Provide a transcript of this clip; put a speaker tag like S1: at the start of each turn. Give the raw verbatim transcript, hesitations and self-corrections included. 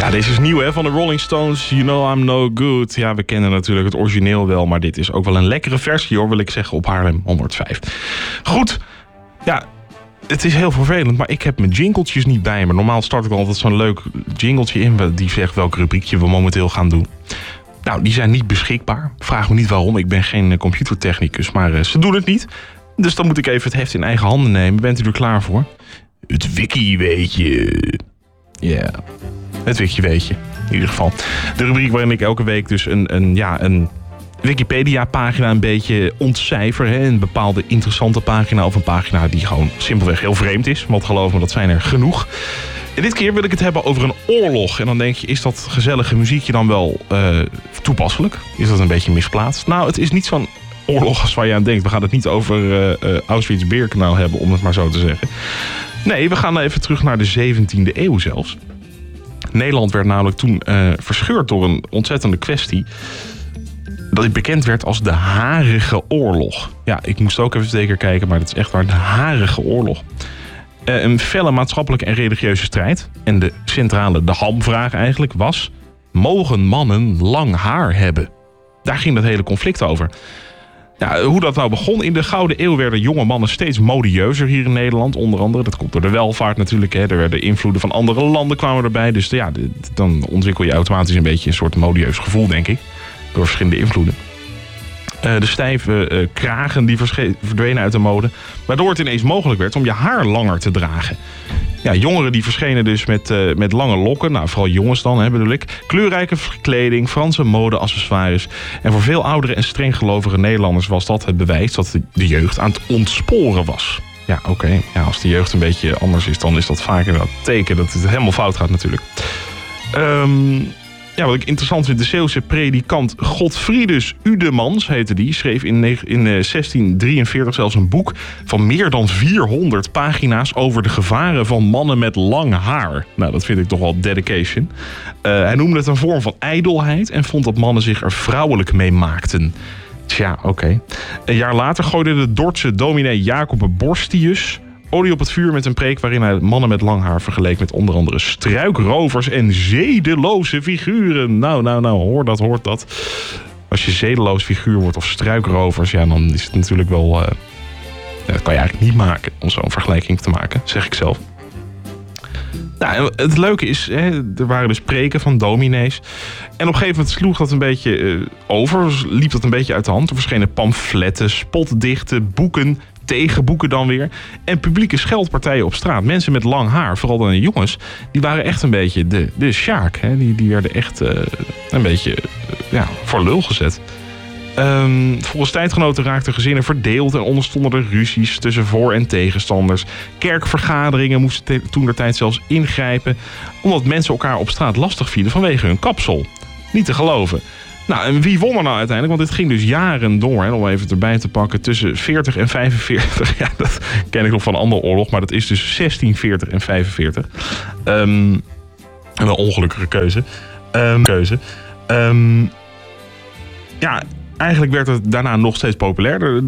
S1: Ja, deze is nieuw hè, van de Rolling Stones. You Know I'm No Good. Ja, we kennen natuurlijk het origineel wel, maar dit is ook wel een lekkere versie hoor, wil ik zeggen, op Haarlem honderdvijf. Goed, ja, het is heel vervelend, maar ik heb mijn jingeltjes niet bij me. Normaal start ik altijd zo'n leuk jingeltje in die zegt welk rubriekje we momenteel gaan doen. Nou, die zijn niet beschikbaar. Vraag me niet waarom, ik ben geen computertechnicus, maar uh, ze doen het niet. Dus dan moet ik even het heft in eigen handen nemen. Bent u er klaar voor? Het wiki weetje. Ja, yeah. Het wiki weetje. In ieder geval. De rubriek waarin ik elke week dus een, een, ja, een Wikipedia-pagina een beetje ontcijfer. Hè? Een bepaalde interessante pagina of een pagina die gewoon simpelweg heel vreemd is. Want geloof me, dat zijn er genoeg. En dit keer wil ik het hebben over een oorlog. En dan denk je, is dat gezellige muziekje dan wel uh, toepasselijk? Is dat een beetje misplaatst? Nou, het is niet zo'n oorlog als waar je aan denkt. We gaan het niet over uh, uh, Auschwitz-Birkenau hebben, om het maar zo te zeggen. Nee, we gaan even terug naar de zeventiende eeuw zelfs. Nederland werd namelijk toen uh, verscheurd door een ontzettende kwestie. Dat bekend werd als de Harige Oorlog. Ja, ik moest ook even zeker kijken, maar dat is echt waar. De Harige Oorlog. Uh, een felle maatschappelijke en religieuze strijd. En de centrale, de hamvraag eigenlijk, was: mogen mannen lang haar hebben? Daar ging dat hele conflict over. Ja, hoe dat nou begon, in de Gouden Eeuw werden jonge mannen steeds modieuzer hier in Nederland. Onder andere, dat komt door de welvaart natuurlijk. Hè. Er werden invloeden van andere landen kwamen erbij. Dus ja, dan ontwikkel je automatisch een beetje een soort modieus gevoel, denk ik. Door verschillende invloeden. Uh, de stijve uh, kragen die versche- verdwenen uit de mode. Waardoor het ineens mogelijk werd om je haar langer te dragen. Ja, jongeren die verschenen dus met, uh, met lange lokken. Nou, vooral jongens dan, hè, bedoel ik. Kleurrijke kleding, Franse mode-accessoires. En voor veel oudere en strenggelovige Nederlanders was dat het bewijs dat de, de jeugd aan het ontsporen was. Ja, oké. Okay. Ja, als de jeugd een beetje anders is, dan is dat vaak een teken dat het helemaal fout gaat natuurlijk. Um, Ja, wat ik interessant vind, de Zeeuwse predikant Godfriedus Udemans, heette die, schreef in, in zestien drieënveertig zelfs een boek van meer dan vierhonderd pagina's over de gevaren van mannen met lang haar. Nou, dat vind ik toch wel dedication. Uh, hij noemde het een vorm van ijdelheid en vond dat mannen zich er vrouwelijk mee maakten. Tja, oké. Okay. Een jaar later gooide de Dordtse dominee Jacob Borstius olie op het vuur met een preek waarin hij mannen met lang haar vergeleek met onder andere struikrovers en zedeloze figuren. Nou, nou, nou, hoor dat, hoort dat. Als je zedeloos figuur wordt of struikrovers, ja, dan is het natuurlijk wel... Uh, dat kan je eigenlijk niet maken om zo'n vergelijking te maken, zeg ik zelf. Nou, het leuke is, hè, er waren dus preken van dominees. En op een gegeven moment sloeg dat een beetje uh, over, liep dat een beetje uit de hand. Er verschenen pamfletten, spotdichten, boeken, tegenboeken dan weer. En publieke scheldpartijen op straat. Mensen met lang haar, vooral dan de jongens, die waren echt een beetje de, de sjaak. Hè? Die, die werden echt uh, een beetje uh, ja, voor lul gezet. Um, volgens tijdgenoten raakten gezinnen verdeeld en onderstonden er ruzies tussen voor- en tegenstanders. Kerkvergaderingen moesten te- toen der tijd zelfs ingrijpen, omdat mensen elkaar op straat lastig vielen vanwege hun kapsel. Niet te geloven. Nou, en wie won er nou uiteindelijk? Want dit ging dus jaren door, hè, om even erbij te pakken, tussen veertig en vijfenveertig. Ja, dat ken ik nog van een andere oorlog, maar dat is dus zestien veertig en vijfenveertig. Um, een wel ongelukkige keuze. Um, keuze. Um, ja... Eigenlijk werd het daarna nog steeds populairder.